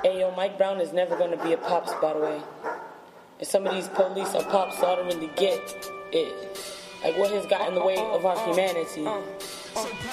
Hey, yo, Mike Brown is never gonna be a Pops, by the way. And some of these police are Pops, so I don't really get it. Like, what has got in the way of our humanity?